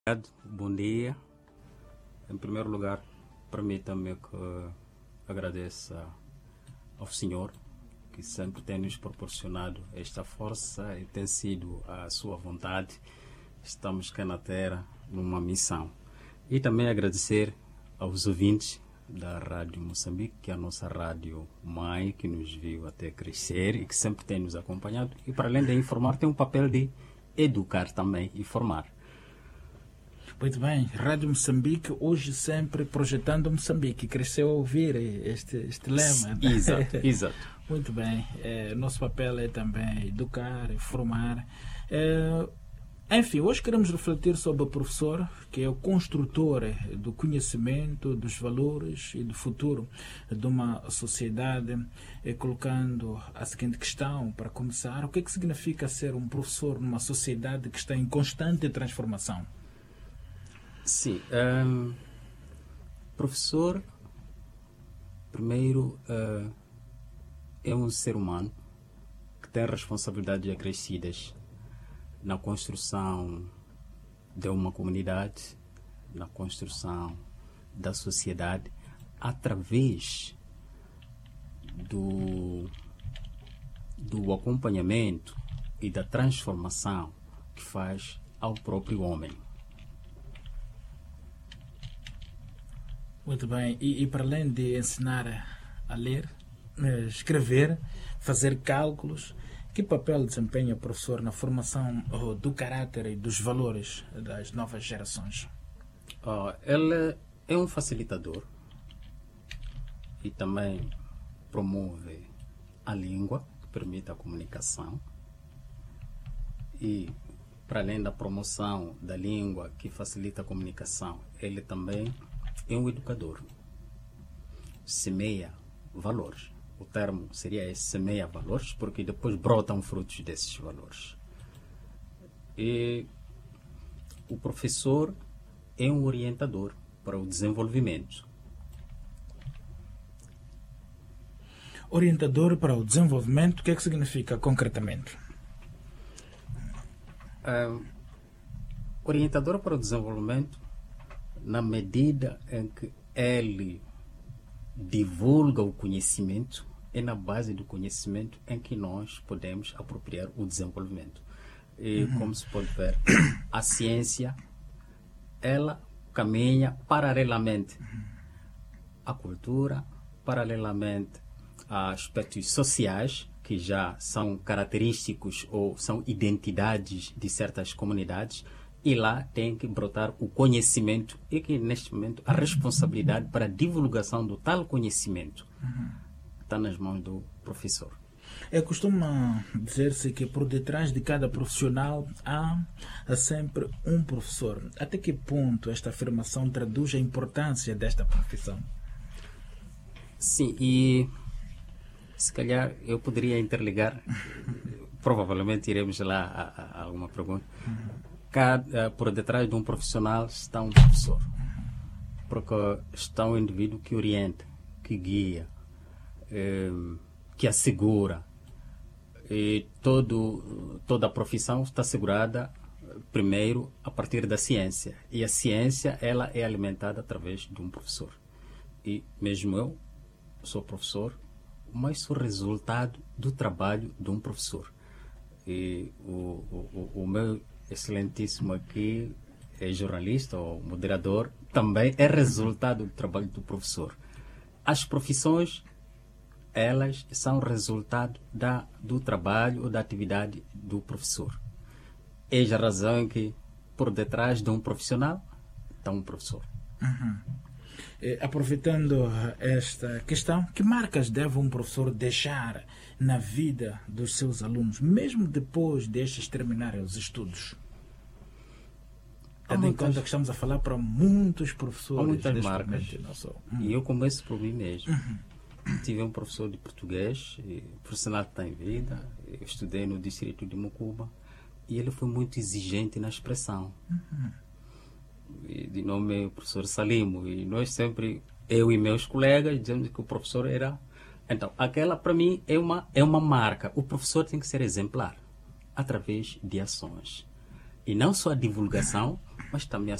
Bom dia. Em primeiro lugar, permita-me que agradeça ao Senhor que sempre tem nos proporcionado esta força e tem sido a sua vontade. Estamos cá na Terra numa missão. E também agradecer aos ouvintes da Rádio Moçambique, que é a nossa rádio mãe, que nos viu até crescer e que sempre tem nos acompanhado. E para além de informar, tem um papel de educar também e formar. Muito bem, Rádio Moçambique, hoje sempre projetando Moçambique. Cresceu a ouvir este lema. Exato, exato. Muito bem, nosso papel é também educar e formar. Enfim, hoje queremos refletir sobre o professor, que é o construtor do conhecimento, dos valores e do futuro de uma sociedade, colocando a seguinte questão para começar: o que é que significa ser um professor numa sociedade que está em constante transformação? Sim, professor, primeiro, é um ser humano que tem responsabilidades acrescidas na construção de uma comunidade, na construção da sociedade, através do acompanhamento e da transformação que faz ao próprio homem. Muito bem, e para além de ensinar a ler, escrever, fazer cálculos, que papel desempenha o professor na formação do caráter e dos valores das novas gerações? Ele é um facilitador e também promove a língua, que permite a comunicação. E, para além da promoção da língua que facilita a comunicação, ele também é um educador. Semeia valores. O termo seria esse, semeia valores, porque depois brotam frutos desses valores. E o professor é um orientador para o desenvolvimento. Orientador para o desenvolvimento, o que é que significa concretamente? Orientador para o desenvolvimento, na medida em que ele divulga o conhecimento, é na base do conhecimento em que nós podemos apropriar o desenvolvimento. E, como se pode ver, a ciência, ela caminha paralelamente à cultura, paralelamente a aspectos sociais, que já são característicos ou são identidades de certas comunidades, e lá tem que brotar o conhecimento e que, neste momento, a responsabilidade para a divulgação do tal conhecimento está nas mãos do professor. Costuma dizer-se que por detrás de cada profissional há sempre um professor. Até que ponto esta afirmação traduz a importância desta profissão? Sim, e se calhar eu poderia interligar, provavelmente iremos lá a alguma pergunta. Por detrás de um profissional está um professor, porque está um indivíduo que orienta, que guia, que assegura. E toda a profissão está assegurada primeiro a partir da ciência, e a ciência ela é alimentada através de um professor. E mesmo eu sou professor, mas sou resultado do trabalho de um professor. E o meu excelentíssimo aqui é jornalista ou moderador, também é resultado do trabalho do professor. As profissões, elas são resultado do trabalho ou da atividade do professor. Eis a razão em que por detrás de um profissional está um professor. Aproveitando esta questão, que marcas deve um professor deixar na vida dos seus alunos, mesmo depois destes terminarem os estudos? Tendo em conta que estamos a falar para muitos professores. Há muitas marcas. E eu começo por mim mesmo. Tive um professor de português, profissional que está em vida. Eu estudei no distrito de Mucuba e ele foi muito exigente na expressão. De nome o professor Salimo, e nós sempre, eu e meus colegas, dizemos que o professor era... Então, aquela para mim é uma marca. O professor tem que ser exemplar através de ações. E não só a divulgação, mas também